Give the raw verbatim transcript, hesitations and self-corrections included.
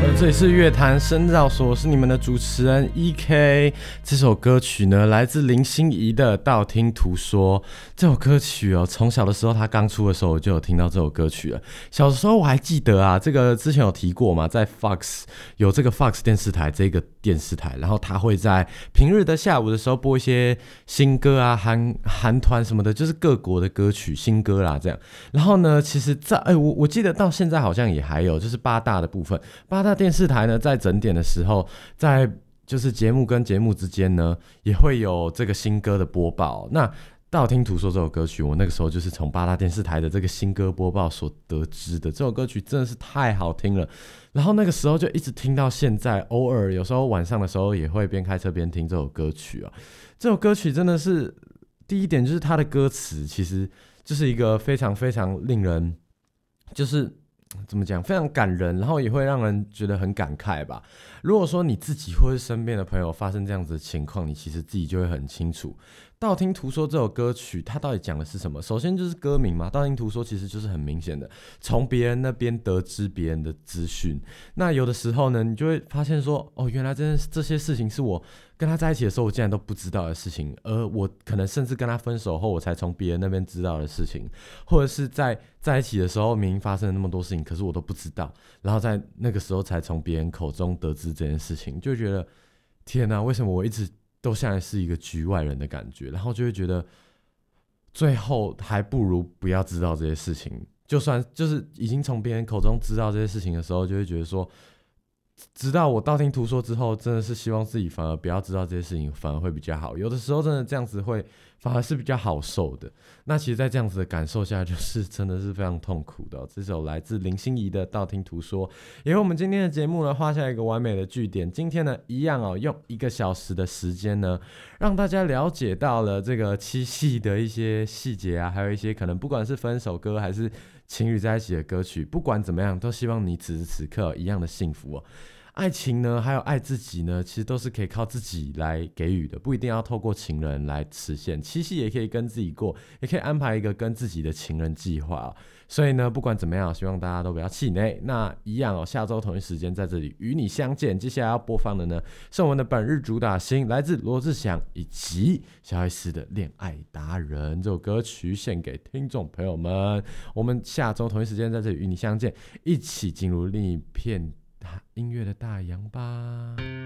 这里是乐坛深造所，我是你们的主持人 E K。 这首歌曲呢来自林心怡的《道听途说》。这首歌曲哦，从小的时候它刚出的时候我就有听到这首歌曲了。小的时候我还记得啊，这个之前有提过嘛，在 Fox 有这个 Fox 电视台这个电视台，然后它会在平日的下午的时候播一些新歌啊、韩韩团什么的，就是各国的歌曲新歌啦这样。然后呢，其实在哎、欸、我我记得到现在好像也还有，就是八大的部分，八大电视台呢在整点的时候，在就是节目跟节目之间呢也会有这个新歌的播报。那道听途说这首歌曲，我那个时候就是从八大电视台的这个新歌播报所得知的。这首歌曲真的是太好听了，然后那个时候就一直听到现在，偶尔有时候晚上的时候也会边开车边听这首歌曲啊。这首歌曲真的是第一点就是它的歌词其实就是一个非常非常令人就是怎么讲，非常感人，然后也会让人觉得很感慨吧。如果说你自己或是身边的朋友发生这样子的情况，你其实自己就会很清楚。道听途说这首歌曲它到底讲的是什么？首先就是歌名嘛，道听途说其实就是很明显的从别人那边得知别人的资讯。那有的时候呢，你就会发现说，哦，原来真的这些事情是我跟他在一起的时候我竟然都不知道的事情，而我可能甚至跟他分手后我才从别人那边知道的事情，或者是在在一起的时候明明发生了那么多事情，可是我都不知道，然后在那个时候才从别人口中得知这件事情，就会觉得天哪，为什么我一直都像在是一个局外人的感觉，然后就会觉得最后还不如不要知道这些事情。就算就是已经从别人口中知道这些事情的时候，就会觉得说直到我道听途说之后，真的是希望自己反而不要知道这些事情，反而会比较好。有的时候真的这样子会反而是比较好受的。那其实在这样子的感受下，就是真的是非常痛苦的、哦、这首来自林心怡的道听途说也为我们今天的节目呢画下一个完美的句点。今天呢一样哦，用一个小时的时间呢让大家了解到了这个七夕的一些细节啊，还有一些可能不管是分手歌还是情侣在一起的歌曲，不管怎么样都希望你此时此刻一样的幸福哦。爱情呢还有爱自己呢，其实都是可以靠自己来给予的，不一定要透过情人来实现。七夕也可以跟自己过，也可以安排一个跟自己的情人计划、哦、所以呢不管怎么样，希望大家都不要气馁。那一样哦，下周同一时间在这里与你相见。接下来要播放的呢是我们的本日主打星，来自罗志祥以及小 S 的恋爱达人，这首歌曲献给听众朋友们。我们下周同一时间在这里与你相见，一起进入另一片音乐的大洋吧。